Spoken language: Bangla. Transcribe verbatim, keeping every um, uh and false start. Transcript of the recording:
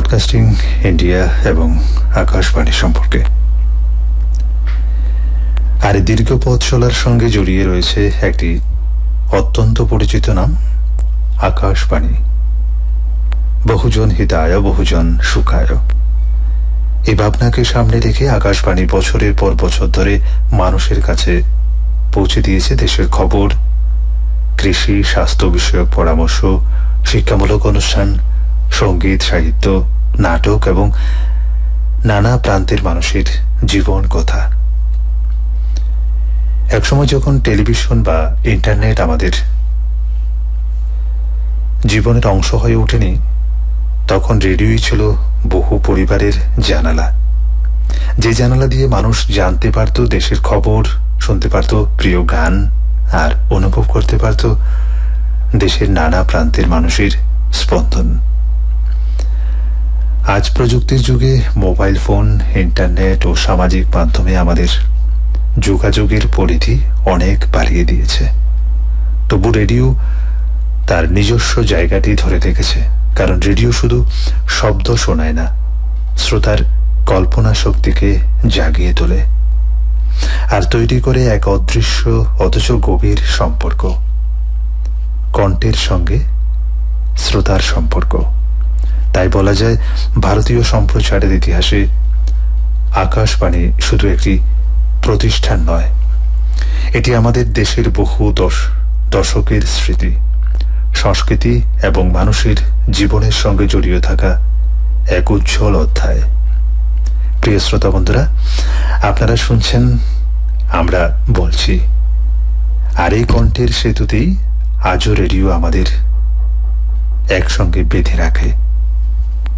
ব্রডকাস্টিং ইন্ডিয়া এবং আকাশবাণী সম্পর্কে। আর দীর্ঘ পথ চলার সঙ্গে জড়িয়ে রয়েছে একটি অত্যন্ত পরিচিত নাম, আকাশবাণী। বহুজন হিতায় বহুজন সুখায়, এই ভাবনাকে সামনে রেখে আকাশবাণী বছরের পর বছর ধরে মানুষের কাছে পৌঁছে দিয়েছে দেশের খবর, কৃষি, স্বাস্থ্য বিষয়ক পরামর্শ, শিক্ষামূলক অনুষ্ঠান, সঙ্গীত, সাহিত্য, নাটক এবং নানা প্রান্তের মানুষের জীবন কথা। একসময় যখন টেলিভিশন বা ইন্টারনেট আমাদের জীবনের অংশ হয়ে ওঠেনি, তখন রেডিওই ছিল বহু পরিবারের জানালা। যে জানালা দিয়ে মানুষ জানতে পারত দেশের খবর, শুনতে পারত প্রিয় গান, আর অনুভব করতে পারত দেশের নানা প্রান্তের মানুষের স্পন্দন। আজ প্রযুক্তির যুগে মোবাইল ফোন, ইন্টারনেট ও সামাজিক মাধ্যমে আমাদের যোগাযোগের পরিধি অনেক বাড়িয়ে দিয়েছে। তবু রেডিও তার নিজস্ব জায়গাটি ধরে রেখেছে, কারণ রেডিও শুধু শব্দ শোনায় না, শ্রোতার কল্পনা শক্তিকে জাগিয়ে তোলে আর তৈরি করে এক অদৃশ্য অথচ গভীর সম্পর্ক, কণ্ঠের সঙ্গে শ্রোতার সম্পর্ক। তাই বলা যায়, ভারতীয় সম্প্রচারের ইতিহাসে আকাশবাণী শুধু একটি প্রতিষ্ঠান নয়, এটি আমাদের দেশের বহু দশ দশকের স্মৃতি, সংস্কৃতি এবং মানুষের জীবনের সঙ্গে জড়িয়ে থাকা এক উজ্জ্বল অধ্যায়। প্রিয় শ্রোতা বন্ধুরা, আপনারা শুনছেন আমরা বলছি, আর এই কণ্ঠের সেতুতেই আজও রেডিও আমাদের একসঙ্গে বেঁধে রাখে।